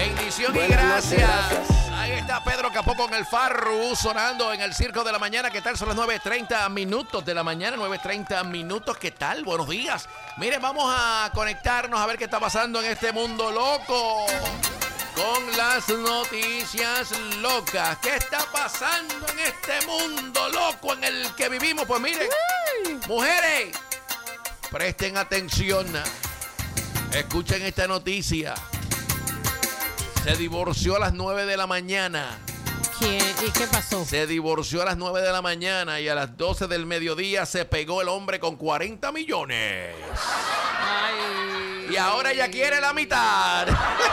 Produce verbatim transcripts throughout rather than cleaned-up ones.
Bendición y gracias. gracias. Ahí está Pedro Capó con el Farru sonando en el Circo de la Mañana. ¿Qué tal? Son las nueve treinta minutos de la mañana, nueve treinta minutos. ¿Qué tal? Buenos días. Miren, vamos a conectarnos a ver qué está pasando en este mundo loco. Con las noticias locas. ¿Qué está pasando en este mundo loco en el que vivimos? Pues miren, Uy. mujeres, presten atención. Escuchen esta noticia. Se divorció a las nueve de la mañana. ¿Quién? ¿Y qué pasó? Se divorció a las nueve de la mañana y a las doce del mediodía se pegó el hombre con cuarenta millones. Ay. Y ahora ella quiere la mitad.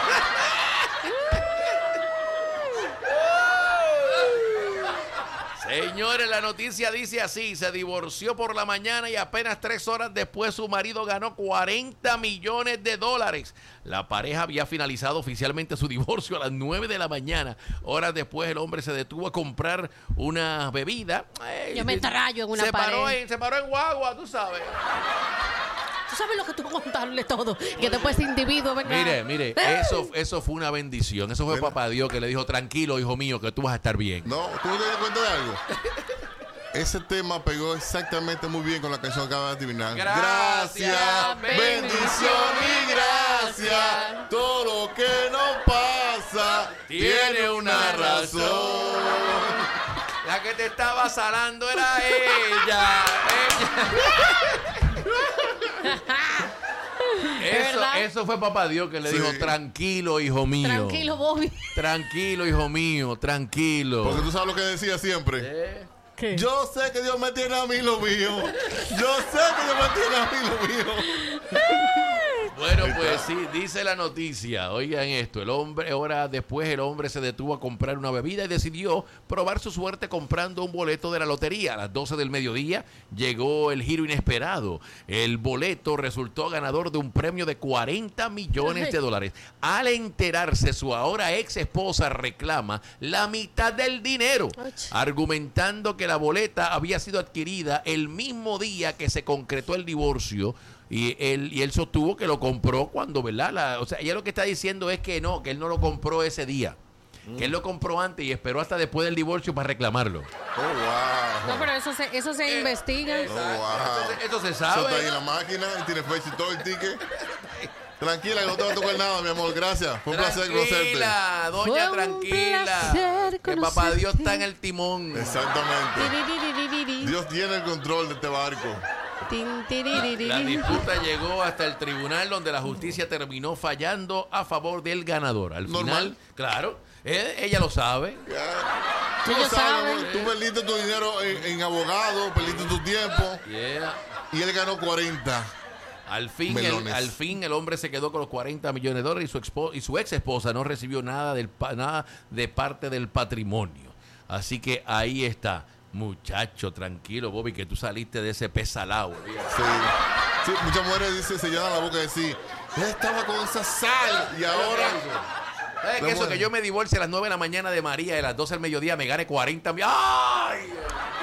Señores, la noticia dice así: se divorció por la mañana y apenas tres horas después su marido ganó cuarenta millones de dólares. La pareja había finalizado oficialmente su divorcio a las nueve de la mañana. Horas después el hombre se detuvo a comprar una bebida. Ay, Yo me entrayo en una se pared. Paró en, se paró en guagua, tú sabes. ¿Tú sabes lo que tú contarle todo? Que después ese individuo venga. Mire, mire, eso, eso fue una bendición. Eso fue ¿verdad? Papá Dios que le dijo: tranquilo, hijo mío, que tú vas a estar bien. No, ¿tú no te das cuenta de algo? Ese tema pegó exactamente muy bien con la canción que acabas de adivinar. Gracias, gracias bendición y gracias. Todo lo que nos pasa tiene una razón. La que te estaba salando era ella. Eso, eso fue Papá Dios que le sí. dijo: tranquilo, hijo mío. Tranquilo, Bobby. Tranquilo, hijo mío, tranquilo. Porque tú sabes lo que decía siempre. ¿Eh? ¿Qué? Yo sé que Dios me tiene a mí lo mío. Yo sé que Dios me tiene a mí lo mío. Bueno, pues sí, dice la noticia. Oigan esto: el hombre, horas después, el hombre se detuvo a comprar una bebida y decidió probar su suerte comprando un boleto de la lotería. A las doce del mediodía llegó el giro inesperado. El boleto resultó ganador de un premio de cuarenta millones de dólares. Al enterarse, su ahora ex esposa reclama la mitad del dinero, argumentando que la boleta había sido adquirida el mismo día que se concretó el divorcio. Y él, y él sostuvo que lo compró cuando, ¿verdad? La, o sea, ella lo que está diciendo es que no, que él no lo compró ese día. Mm. Que él lo compró antes y esperó hasta después del divorcio para reclamarlo. Oh, wow. No, pero eso se, eso se eh, investiga. Oh, wow. Esto se, esto se sabe. Eso está ahí en la máquina y tiene fecha y todo el ticket. Tranquila, que no te va a tocar nada, mi amor. Gracias. Fue un placer conocerte. Tranquila, doña, Fue tranquila. Que papá Dios está en el timón. Exactamente. Dios tiene el control de este barco. La, la disputa llegó hasta el tribunal, donde la justicia terminó fallando a favor del ganador. Al Normal. final, claro, eh, ella lo sabe. Yeah. Tú lo sabes, tú perdiste tu dinero en, en abogado, perdiste tu tiempo. Yeah. Y él ganó cuarenta. Al fin, el, al fin el hombre se quedó con los cuarenta millones de dólares y su, expo, y su ex esposa no recibió nada, del, nada de parte del patrimonio. Así que ahí está. Muchacho, tranquilo, Bobby, que tú saliste de ese pesalao. Sí. Sí, muchas mujeres dicen, se llenan la boca y decir: estaba con esa sal y ahora. ¿Sabes que eso que yo me divorcie a las nueve de la mañana de María y a las doce del mediodía me gane cuarenta mil? ¡Ay!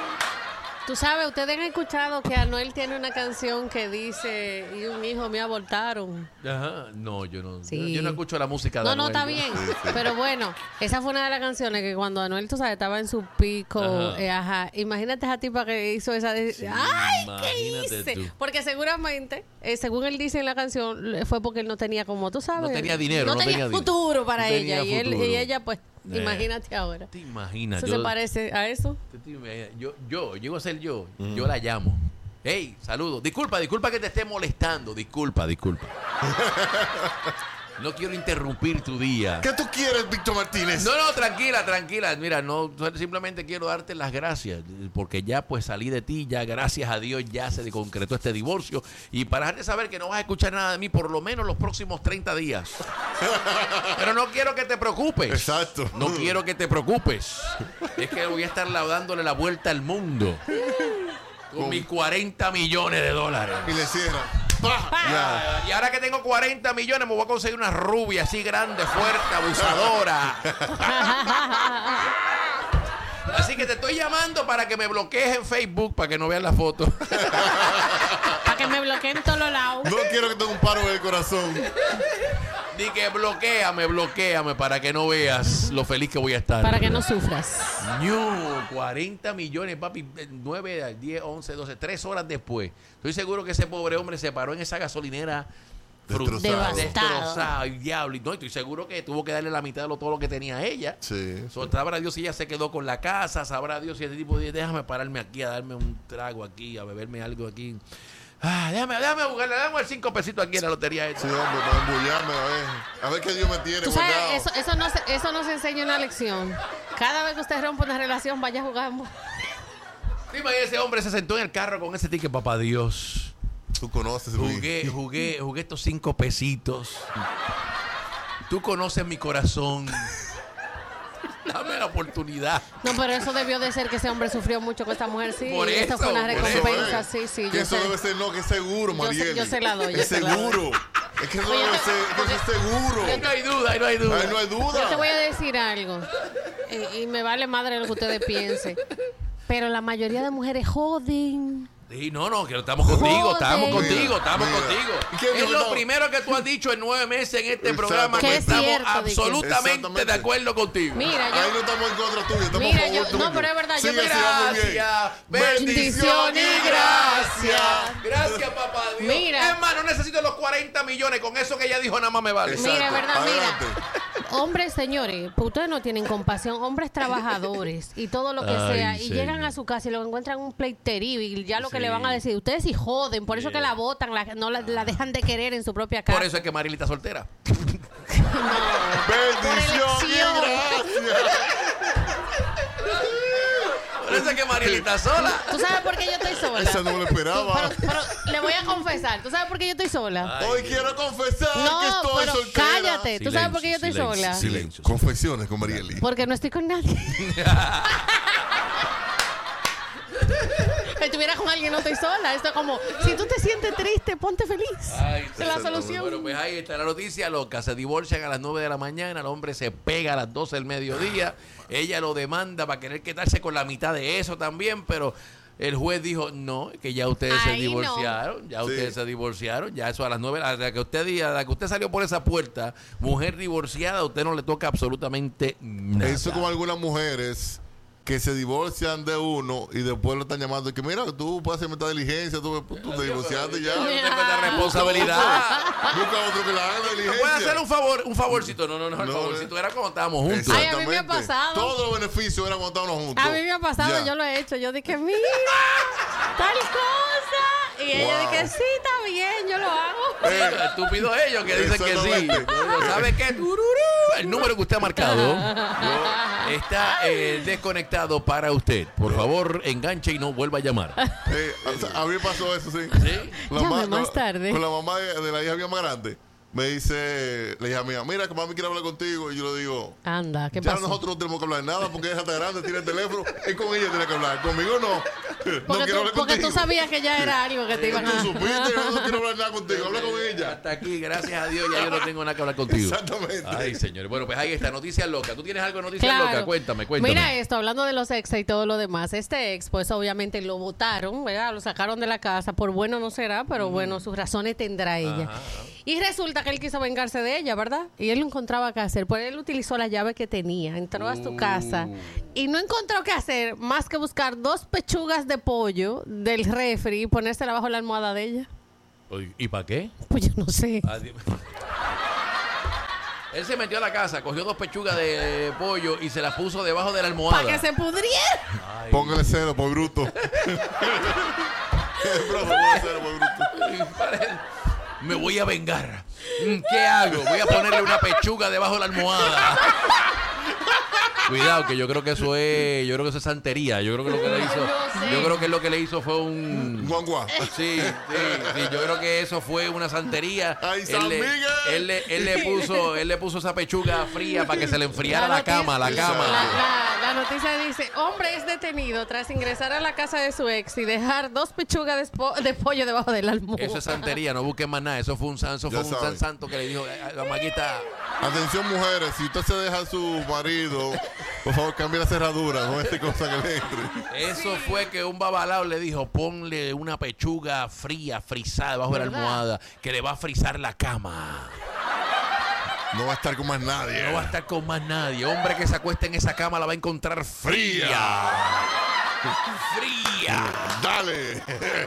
Tú sabes, ustedes han escuchado que Anuel tiene una canción que dice: y un hijo me abortaron. Ajá, no, yo no, sí. yo, yo no escucho la música de no, Anuel. No, no, está bien, sí, sí. Pero bueno, esa fue una de las canciones que cuando Anuel, tú sabes, estaba en su pico, ajá, eh, ajá. Imagínate a esa tipa que hizo esa de, sí, ¡ay, qué hice! Tú. Porque seguramente, eh, según él dice en la canción, fue porque él no tenía, como tú sabes, no tenía dinero, no, no tenía, tenía futuro para no ella, y, él, y ella pues, Eh, imagínate ahora. ¿Te imaginas? ¿Eso yo, se parece a eso? Yo, yo, llego a ser yo, mm. yo la llamo. Hey, saludos. Disculpa, disculpa que te esté molestando. Disculpa, disculpa. No quiero interrumpir tu día. ¿Qué tú quieres, Víctor Martínez? No, no, tranquila, tranquila. Mira, no, simplemente quiero darte las gracias, porque ya pues salí de ti, ya gracias a Dios ya se concretó este divorcio. Y para dejarte saber que no vas a escuchar nada de mí por lo menos los próximos treinta días. Pero no quiero que te preocupes. Exacto. No quiero que te preocupes. Es que voy a estar dándole la vuelta al mundo con oh. mis cuarenta millones de dólares. Y le cierra. Yeah. Y ahora que tengo cuarenta millones me voy a conseguir una rubia así grande, fuerte, abusadora. Así que te estoy llamando para que me bloquees en Facebook para que no vean la foto. Para que me bloqueen en todos los lados. No quiero que tenga un paro en el corazón. di que bloquéame, bloquéame para que no veas lo feliz que voy a estar. Para que no sufras. No, cuarenta millones, papi, nueve, diez, once, doce, tres horas después. Estoy seguro que ese pobre hombre se paró en esa gasolinera destrozado. destrozado y diablo. Y no, estoy seguro que tuvo que darle la mitad de lo, todo lo que tenía ella. Sí. So, sabrá Dios si ella se quedó con la casa, sabrá Dios si ese tipo dice, déjame pararme aquí a darme un trago aquí, a beberme algo aquí. Ah, déjame, déjame jugarle, déjame cinco pesitos aquí en la lotería esta. Sí, hombre, para embullarme, a ver. A ver qué Dios me tiene. Tú sabes, guardado. eso, eso, no se, eso no se enseña una lección. Cada vez que usted rompe una relación, vaya a jugar. Dime, ese hombre se sentó en el carro con ese ticket, papá Dios. Tú conoces, Luis. Jugué, jugué, jugué estos cinco pesitos. Tú conoces mi corazón. Dame la oportunidad. No, pero eso debió de ser que ese hombre sufrió mucho con esta mujer, sí. Por Esto eso, fue una por recompensa, eso, sí, sí. Que Yo eso sé. debe ser, no, que es seguro, Yo sé- Mariel. yo se la doy, yo Es se la doy. seguro. Es que eso Oye, debe yo- ser, que eso es seguro. Ahí no hay duda, ahí no hay duda. Ahí no hay duda. Yo te voy a decir algo. Y, y me vale madre lo que ustedes piensen. Pero la mayoría de mujeres joden. Sí, no, no, que estamos contigo, estamos Joder. contigo, estamos Mira, contigo. ¿y qué Es dijo lo no? primero que tú has dicho en nueve meses en este Exacto. programa, que Que es estamos cierto, Dick. absolutamente Exactamente. de acuerdo contigo. Mira, Ahí yo. no estamos en contra tuya, estamos Mira, a favor yo- tuyo. no, pero es verdad, yo Sigue creo- así, va muy bien. Gracias, Bendición y gracia. Gracias, papá Dios. Mira. Es más, no necesito los cuarenta millones, con eso que ella dijo nada más me vale. Exacto. Mira, verdad, Adelante. mira. Hombres, señores, pues ustedes no tienen compasión. Hombres trabajadores y todo lo que Ay, sea. Y señor. llegan a su casa y lo encuentran un pleiterío. Y ya lo que Sí. le van a decir, ustedes sí joden. Por eso Sí. que la botan, la, no la, la dejan de querer en su propia casa. Por eso es que Marilita es soltera. Bendición y elección. gracias. Por eso es que Marilita es sola. ¿Tú sabes por qué yo estoy sola? Esa no me lo esperaba. Pero, pero le voy a confesar. ¿Tú sabes por qué yo estoy sola? Hoy quiero confesar No, que estoy pero soltera. cállate. ¿Tú sabes por qué yo estoy Silencio, sola? silencio. Confesiones con Marieli. Porque no estoy con nadie. Si estuviera con alguien no estoy sola. Esto es como, si tú te sientes triste, ponte feliz. Ay, Esa es la solución. Bueno, pues ahí está la noticia loca. Se divorcian a las nueve de la mañana, el hombre se pega a las doce del mediodía, ella lo demanda para querer quedarse con la mitad de eso también, pero el juez dijo, no, que ya ustedes se Ay, no. divorciaron, ya Sí. ustedes se divorciaron, ya eso a las nueve, a la que usted diga, a la que usted salió por esa puerta, mujer divorciada, a usted no le toca absolutamente nada. Eso como algunas mujeres que se divorcian de uno y después lo están llamando y que mira, tú puedes hacerme esta diligencia, tú, tú te divorciaste ya. Yo no tengo esta responsabilidad. Busca otro que la haga la diligencia. ¿Puede hacer un favor, un favorcito? No, no, no, el No, favorcito era cuando estábamos juntos. Ay, a mí me ha Exactamente. pasado. Todos los beneficios eran cuando estábamos juntos. A mí me ha pasado, Ya. yo lo he hecho. Yo dije, mira, tal cosa. Y ella Wow. dije, sí, está bien, yo lo hago. Eh, estúpidos ellos que dicen que sí. Exactamente. ¿Sabe qué? Tururú. El número que usted ha marcado está eh, desconectado para usted. Por favor, enganche y no vuelva a llamar. Eh, o sea, a mí me pasó eso, sí. ¿Sí? La Llame ma- más con- tarde. Con la mamá de, de la hija mía más grande. Me dice, la hija mía, mira que mami quiere hablar contigo. Y yo le digo, Anda, ¿qué ya pasó? nosotros no tenemos que hablar de nada porque ella está grande, tiene el teléfono. Es con ella tiene que hablar. Conmigo no. No Porque, quiero tú, hablar porque contigo. tú sabías que ya era algo que te iban Tú a... supiste, yo no quiero hablar nada contigo. Habla con ella. Hasta aquí, gracias a Dios, ya yo no tengo nada que hablar contigo. Exactamente. Ay, señores. Bueno, pues ahí está, noticias locas. ¿Tú tienes algo de noticias Claro. locas? Cuéntame, cuéntame. Mira esto, hablando de los ex y todo lo demás. Este ex, pues obviamente lo votaron, ¿verdad? Lo sacaron de la casa. Por bueno no será, pero bueno, sus razones tendrá ella. Ajá. Y resulta que él quiso vengarse de ella, ¿verdad? Y él no encontraba qué hacer. Pues él utilizó la llave que tenía, entró a su Uh. casa y no encontró qué hacer más que buscar dos pechugas de pollo del refri y ponérsela bajo la almohada de ella. Oye, ¿y para qué? Pues yo no sé. Adiós. Él se metió a la casa, cogió dos pechugas de pollo y se las puso debajo de la almohada. Para que se pudriera. Ay, Póngale cero por bruto. Es broma, póngale cero por bruto. me voy a vengar. Mm, ¿Qué hago? Voy a ponerle una pechuga debajo de la almohada. Cuidado, que yo creo que eso es, yo creo que eso es santería. Yo creo que lo que le hizo, No sé. yo creo que lo que le hizo fue un Guanguá. Sí, sí, sí, yo creo que eso fue una santería. Ay, San él, le, Miguel. él, le, él le puso, él le puso esa pechuga fría para que se le enfriara La la, cama, la noticia- cama. La, la- la noticia dice, hombre es detenido tras ingresar a la casa de su ex y dejar dos pechugas de, espo- de pollo debajo del almohada. Eso es santería, no busquen más nada. Eso fue un, san- eso fue Ya un san saben. santo que le dijo a la maquita. Atención, mujeres, si usted se deja a su marido, por favor, cambie la cerradura, no este cosa que le entre. Eso fue que un babalao le dijo, ponle una pechuga fría, frisada debajo de la ¿Verdad? almohada, que le va a frizar la cama. No va a estar con más nadie. No va a estar con más nadie. Hombre que se acueste en esa cama la va a encontrar fría. Fría. Dale.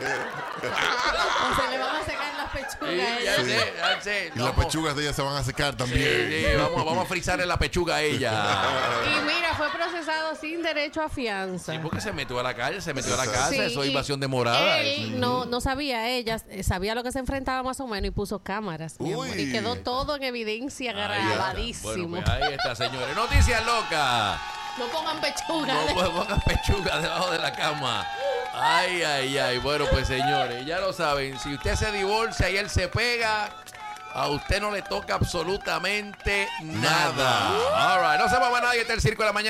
O se le van a secar las pechugas. Sí, ya sé, ya sé. Y No, las pechugas de ella se van a secar también. Sí, sí, vamos, vamos a frizarle la pechuga a ella. Y mira, fue procesado sin derecho a fianza. Sí, porque se metió a la calle, se metió a la casa, Sí, eso es y invasión de morada. Él no, no sabía, ella eh, sabía lo que se enfrentaba más o menos y puso cámaras. mi amor, y quedó todo en evidencia, grabadísimo. Bueno, pues ahí está, señores. Noticias locas. No pongan pechuga. No pues, pongan pechuga debajo de la cama. Ay, ay, ay. Bueno, pues señores, ya lo saben. Si usted se divorcia y él se pega, a usted no le toca absolutamente nada. All right. No se mueva nadie. Está el Circo de la Mañana.